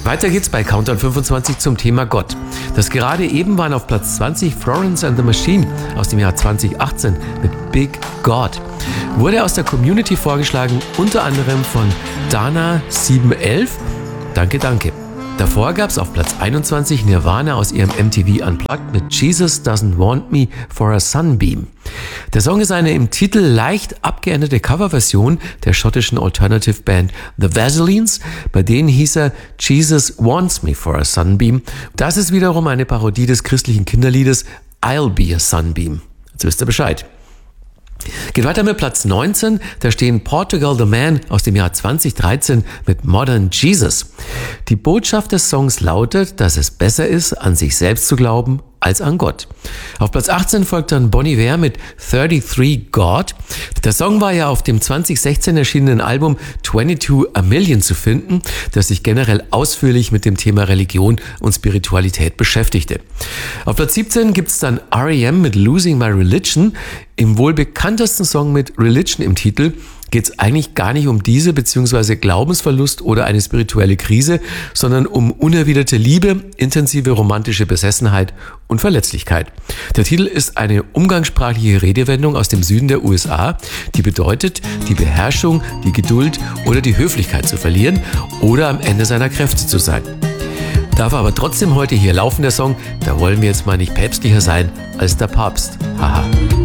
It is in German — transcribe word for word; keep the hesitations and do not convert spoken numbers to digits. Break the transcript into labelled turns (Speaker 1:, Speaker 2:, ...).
Speaker 1: Weiter geht's bei Countdown fünfundzwanzig zum Thema Gott. Das gerade eben waren auf Platz zwanzig Florence and the Machine aus dem Jahr zweitausendachtzehn mit Big God. Wurde aus der Community vorgeschlagen, unter anderem von Dana sieben elf. Danke, danke. Davor gab es auf Platz einundzwanzig Nirvana aus ihrem M T V Unplugged mit Jesus Doesn't Want Me for a Sunbeam. Der Song ist eine im Titel leicht abgeänderte Coverversion der schottischen Alternative Band The Vaselines. Bei denen hieß er Jesus Wants Me for a Sunbeam. Das ist wiederum eine Parodie des christlichen Kinderliedes I'll Be a Sunbeam. Jetzt wisst ihr Bescheid. Geht weiter mit Platz neunzehn, da stehen Portugal the Man aus dem Jahr zweitausenddreizehn mit Modern Jesus. Die Botschaft des Songs lautet, dass es besser ist, an sich selbst zu glauben, als an Gott. Auf Platz achtzehn folgt dann Bon Iver mit dreiunddreißig God. Der Song war ja auf dem zweitausendsechzehn erschienenen Album zweiundzwanzig a Million zu finden, das sich generell ausführlich mit dem Thema Religion und Spiritualität beschäftigte. Auf Platz siebzehn gibt's dann R E M mit Losing My Religion. Im wohl bekanntesten Song mit Religion im Titel geht es eigentlich gar nicht um diese bzw. Glaubensverlust oder eine spirituelle Krise, sondern um unerwiderte Liebe, intensive romantische Besessenheit und Verletzlichkeit. Der Titel ist eine umgangssprachliche Redewendung aus dem Süden der U S A, die bedeutet, die Beherrschung, die Geduld oder die Höflichkeit zu verlieren oder am Ende seiner Kräfte zu sein. Darf aber trotzdem heute hier laufen, der Song, da wollen wir jetzt mal nicht päpstlicher sein als der Papst. Haha.